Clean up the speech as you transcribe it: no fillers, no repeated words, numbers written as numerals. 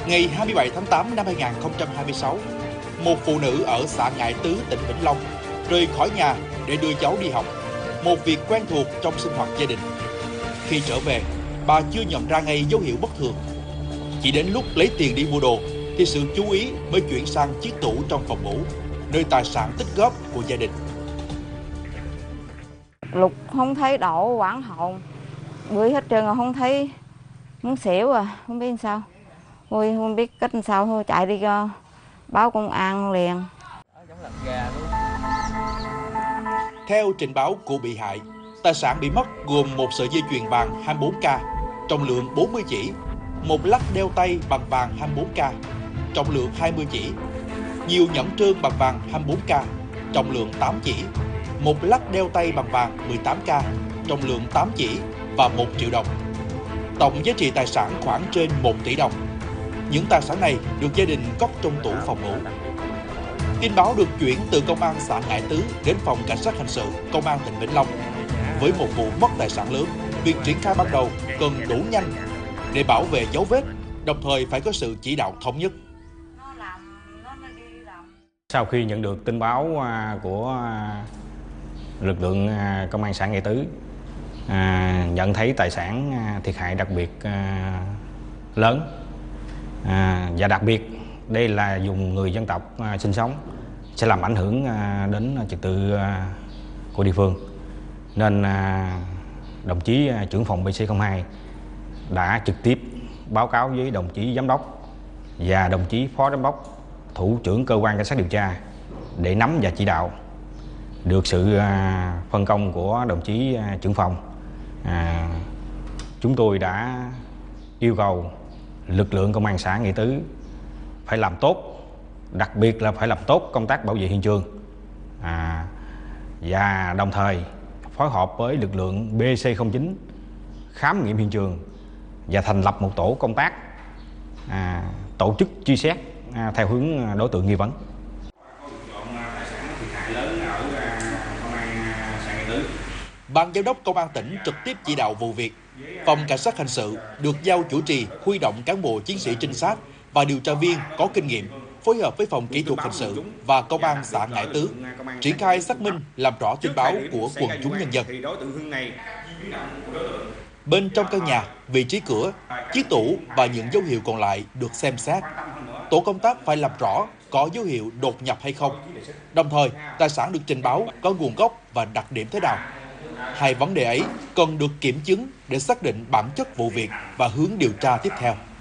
Ngày 27 tháng 8 năm 2026, một phụ nữ ở xã Ngãi Tứ, tỉnh Vĩnh Long rời khỏi nhà để đưa cháu đi học, một việc quen thuộc trong sinh hoạt gia đình. Khi trở về, bà chưa nhận ra ngay dấu hiệu bất thường. Chỉ đến lúc lấy tiền đi mua đồ thì sự chú ý mới chuyển sang chiếc tủ trong phòng ngủ, nơi tài sản tích góp của gia đình. Lục không thấy đổ quảng hồn, bữa hết trơn rồi, không thấy, muốn xỉu à, không biết sao. Tôi không biết cách sao, thôi chạy đi báo công an liền. Theo trình báo của bị hại, tài sản bị mất gồm một sợi dây chuyền vàng 24K, trọng lượng 40 chỉ, một lắc đeo tay bằng vàng 24K, trọng lượng 20 chỉ, nhiều nhẫn trơn bằng vàng 24K, trọng lượng 8 chỉ, một lắc đeo tay bằng vàng 18K, trọng lượng 8 chỉ và 1 triệu đồng. Tổng giá trị tài sản khoảng trên 1 tỷ đồng. Những tài sản này được gia đình cất trong tủ phòng ngủ. Tin báo được chuyển từ công an xã Ngãi Tứ đến phòng cảnh sát hình sự công an tỉnh Vĩnh Long. Với một vụ mất tài sản lớn, việc triển khai ban đầu cần đủ nhanh để bảo vệ dấu vết, đồng thời phải có sự chỉ đạo thống nhất. Sau khi nhận được tin báo của lực lượng công an xã Ngãi Tứ, nhận thấy tài sản thiệt hại đặc biệt lớn, và đặc biệt đây là vùng người dân tộc sinh sống, sẽ làm ảnh hưởng đến trật tự của địa phương, nên đồng chí trưởng phòng PC02 đã trực tiếp báo cáo với đồng chí giám đốc và đồng chí phó giám đốc, thủ trưởng cơ quan cảnh sát điều tra để nắm và chỉ đạo. Được sự phân công của đồng chí trưởng phòng, chúng tôi đã yêu cầu lực lượng công an xã Ngãi Tứ phải làm tốt, đặc biệt là phải làm tốt công tác bảo vệ hiện trường, và đồng thời phối hợp với lực lượng BC09 khám nghiệm hiện trường và thành lập một tổ công tác tổ chức truy xét theo hướng đối tượng nghi vấn. Ban giám đốc công an tỉnh trực tiếp chỉ đạo vụ việc. Phòng cảnh sát hình sự được giao chủ trì huy động cán bộ chiến sĩ trinh sát và điều tra viên có kinh nghiệm, phối hợp với phòng kỹ thuật hình sự và công an xã Ngãi Tứ triển khai xác minh, làm rõ tin báo của quần chúng nhân dân. Bên trong căn nhà, vị trí cửa, chiếc tủ và những dấu hiệu còn lại được xem xét. Tổ công tác phải làm rõ có dấu hiệu đột nhập hay không, đồng thời tài sản được trình báo có nguồn gốc và đặc điểm thế nào. Hai vấn đề ấy cần được kiểm chứng để xác định bản chất vụ việc và hướng điều tra tiếp theo.